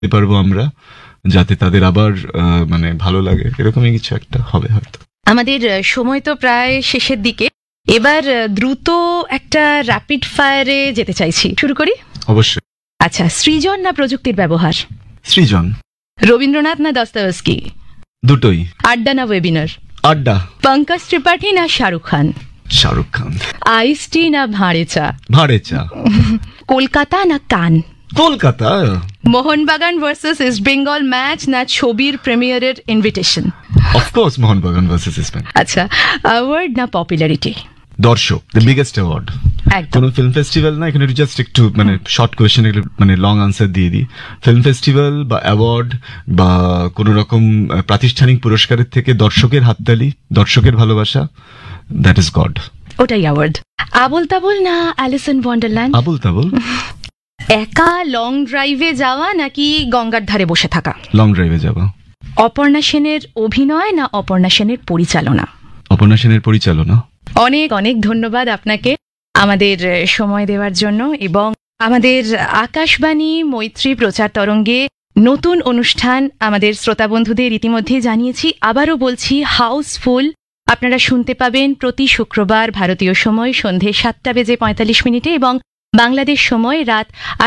পারবো আমরা, যাতে তাদের আবার মানে ভালো লাগে, এরকমই কিছু একটা হবে হয়তো। আমাদের সময় তো প্রায় শেষের দিকে, এবার দ্রুত একটা র্যাপিড ফায়ারে যেতে চাইছি। শুরু করি? অবশ্যই। আচ্ছা, সৃজন না প্রযুক্তির ব্যবহার? সৃজন। রবীন্দ্রনাথ না দস্তয়েভস্কি? দুটোই। আড্ডা না ওয়েবিনার? আড্ডা। পঙ্কজ ত্রিপাঠী না শাহরুখ খান? শাহরুখ খান। আইস টি না ভাঁড়ে চা? ভাঁড়ে চা। কলকাতা না কান? Kolkata. Mohun Bagan versus east Bengal match না ছবির প্রিমিয়ারের invitation? Of course Mohun Bagan versus east Bengal. আচ্ছা, অ্যাওয়ার্ড না পপুলারিটি? দর্শক, দ্য বিগেস্ট অ্যাওয়ার্ড। একদম। কোনো ফিল্ম ফেস্টিভ্যাল না, এখানে জাস্ট একটু মানে শর্ট কোয়েশ্চেন, মানে লং আনসার দিয়ে দিই। ফিল্ম ফেস্টিভ্যাল বা অ্যাওয়ার্ড বা কোনো রকম প্রাতিষ্ঠানিক পুরস্কারের থেকে দর্শকের হাততালি, দর্শকের ভালোবাসা, দ্যাট ইজ গড। ওটাই অ্যাওয়ার্ড। আবল তাবল না অ্যালিস ইন ওয়ান্ডারল্যান্ড? আবুল তাবুল। একা লং ড্রাইভে যাওয়া নাকি গঙ্গার ধারে বসে থাকা? লং ড্রাইভে যাওয়া। অপর্ণা সেনের অভিনয় না অপর্ণা সেনের পরিচালনা? অপর্ণা সেনের পরিচালনা। অনেক অনেক ধন্যবাদ আপনাকে আমাদের সময় দেওয়ার জন্য, এবং আমাদের আকাশবাণী মৈত্রী প্রচার তরঙ্গে নতুন অনুষ্ঠান আমাদের শ্রোতা বন্ধুদের ইতিমধ্যে জানিয়েছি, আবারও বলছি, হাউসফুল। আপনারা শুনতে পাবেন প্রতি শুক্রবার ভারতীয় সময় সন্ধে 7:45 এবং বাংলাদেশ সময় রাত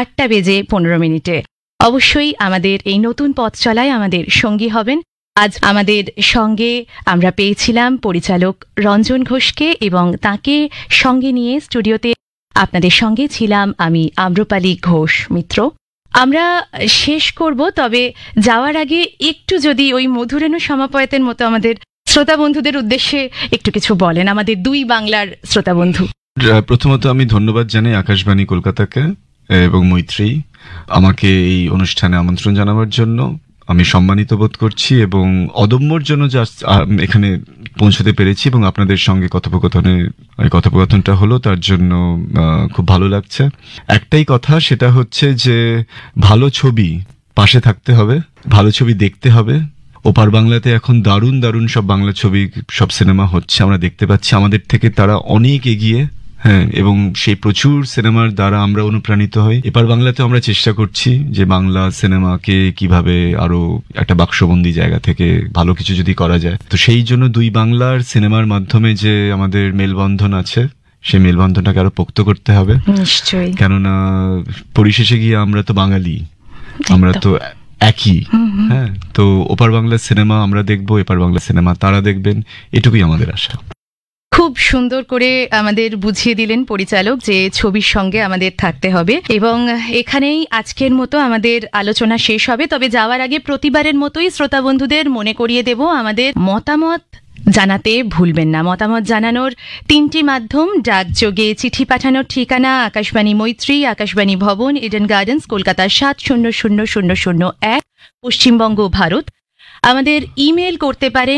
8:15। অবশ্যই আমাদের এই নতুন পথ চলায় আমাদের সঙ্গী হবেন। আজ আমাদের সঙ্গে আমরা পেয়েছিলাম পরিচালক রঞ্জন ঘোষকে, এবং তাকে সঙ্গে নিয়ে স্টুডিওতে আপনাদের সঙ্গে ছিলাম আমি আম্রপালি ঘোষ মিত্র। আমরা শেষ করব, তবে যাওয়ার আগে একটু যদি ওই মধুরেণু সমাপয়তের মতো আমাদের শ্রোতা বন্ধুদের উদ্দেশ্যে একটু কিছু বলেন, আমাদের দুই বাংলার শ্রোতা বন্ধু। প্রথমত আমি ধন্যবাদ জানাই আকাশবাণী কলকাতাকে এবং মৈত্রী আমাকে এই অনুষ্ঠানে আমন্ত্রণ জানাবার জন্য। আমি সম্মানিত বোধ করছি এবং অদম্যর জন্য যা এখানে পৌঁছতে পেরেছি, এবং আপনাদের সঙ্গে কথোপকথনটা হলো, তার জন্য খুব ভালো লাগছে। একটাই কথা, সেটা হচ্ছে যে ভালো ছবি পাশে থাকতে হবে, ভালো ছবি দেখতে হবে। ওপার বাংলাতে এখন দারুণ দারুণ সব বাংলা ছবি, সব সিনেমা হচ্ছে, আমরা দেখতে পাচ্ছি। আমাদের থেকে তারা অনেক এগিয়ে, হ্যাঁ, এবং সেই প্রচুর সিনেমার দ্বারা আমরা অনুপ্রাণিত হই। এপার বাংলাতে আমরা চেষ্টা করছি যে বাংলা সিনেমাকে কিভাবে আরো একটা বাক্সবন্দি জায়গা থেকে ভালো কিছু যদি করা যায়, তো সেই জন্য দুই বাংলার সিনেমার মাধ্যমে যে আমাদের মেলবন্ধন আছে, সেই মেলবন্ধনটাকে আরো পোক্ত করতে হবে। নিশ্চয়ই। কেননা পরিশেষে গিয়ে আমরা তো বাঙালি, আমরা তো একই। হ্যাঁ, তো ওপার বাংলার সিনেমা আমরা দেখবো, এপার বাংলার সিনেমা তারা দেখবেন, এটুকুই আমাদের আশা। খুব সুন্দর করে আমাদের বুঝিয়ে দিলেন পরিচালক যে ছবির সঙ্গে আমাদের থাকতে হবে, এবং এখানেই আজকের মতো আমাদের আলোচনা শেষ হবে। তবে যাওয়ার আগে প্রতিবারের মতোই শ্রোতা বন্ধুদের মনে করিয়ে দেব, আমাদের মতামত জানাতে ভুলবেন না। মতামত জানানোর 3টি মাধ্যম: ডাকযোগে, চিঠি পাঠানোর ঠিকানা আকাশবাণী মৈত্রী, আকাশবাণী ভবন, ইডেন গার্ডেন্স, কলকাতা 7000001, পশ্চিমবঙ্গ, ভারত। আমাদের ইমেল করতে পারেন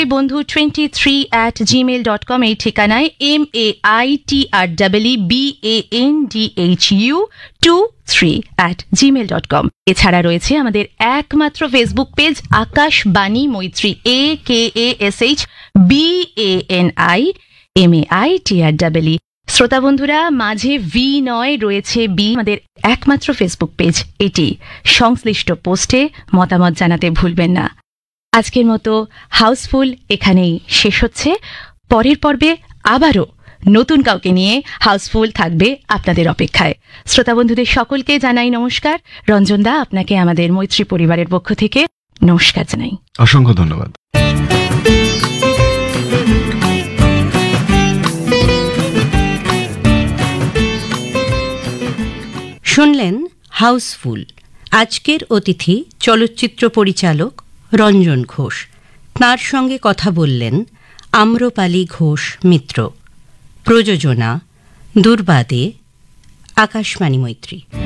maitribandhu23@gmail.com, এই ঠিকানায় maitrbandhu23@gmail.com। এছাড়া রয়েছে আমাদের একমাত্র ফেসবুক পেজ আকাশবাণী মৈত্রী, AKASHBANIMAITREE। শ্রোতা বন্ধুরা, মাঝে ভি নয়, রয়েছে বি, আমাদের একমাত্র ফেসবুক পেজ এটি। সংশ্লিষ্ট পোস্টে মতামত জানাতে ভুলবেন না। আজকের মতো হাউসফুল এখানেই শেষ হচ্ছে। পরের পর্বে আবারও নতুন কাউকে নিয়ে হাউসফুল থাকবে আপনাদের অপেক্ষায়। শ্রোতা বন্ধুদের সকলকে জানাই নমস্কার। রঞ্জন দা, আপনাকে আমাদের মৈত্রী পরিবারের পক্ষ থেকে নমস্কার জানাই। অসংখ্য ধন্যবাদ। শুনলেন হাউসফুল। আজকের অতিথি চলচ্চিত্র পরিচালক রঞ্জন ঘোষ। তাঁর সঙ্গে কথা বললেন আম্রপালি ঘোষ মিত্র। প্রযোজনা দুর্বাদে, আকাশবাণী মৈত্রী।